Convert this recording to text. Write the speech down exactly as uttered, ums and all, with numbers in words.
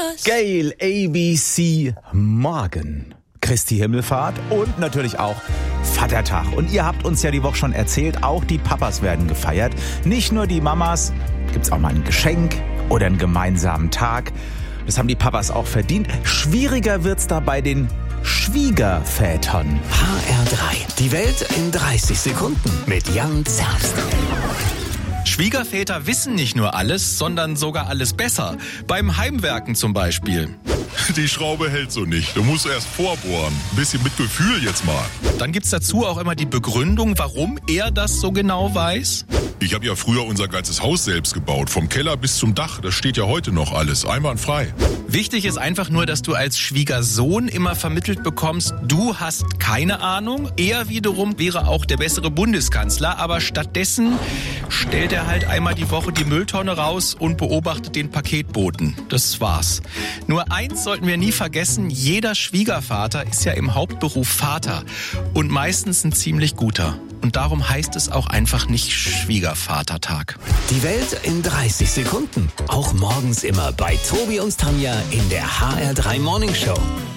Papas. Gail, A B C, morgen. Christi Himmelfahrt und natürlich auch Vatertag. Und ihr habt uns ja die Woche schon erzählt, auch die Papas werden gefeiert. Nicht nur die Mamas, gibt's auch mal ein Geschenk oder einen gemeinsamen Tag. Das haben die Papas auch verdient. Schwieriger wird's da bei den Schwiegervätern. H R drei. Die Welt in dreißig Sekunden mit Jan Zerbst. Schwiegerväter wissen nicht nur alles, sondern sogar alles besser. Beim Heimwerken zum Beispiel. Die Schraube hält so nicht. Du musst erst vorbohren. Ein bisschen mit Gefühl jetzt mal. Dann gibt's dazu auch immer die Begründung, warum er das so genau weiß. Ich habe ja früher unser ganzes Haus selbst gebaut. Vom Keller bis zum Dach. Das steht ja heute noch alles. Einwandfrei. Wichtig ist einfach nur, dass du als Schwiegersohn immer vermittelt bekommst, du hast keine Ahnung. Er wiederum wäre auch der bessere Bundeskanzler, aber stattdessen stellt er halt einmal die Woche die Mülltonne raus und beobachtet den Paketboten. Das war's. Nur eins sollten wir nie vergessen, jeder Schwiegervater ist ja im Hauptberuf Vater und meistens ein ziemlich guter. Und darum heißt es auch einfach nicht Schwiegervatertag. Die Welt in dreißig Sekunden. Auch morgens immer bei Tobi und Tanja in der H R drei Morning Show.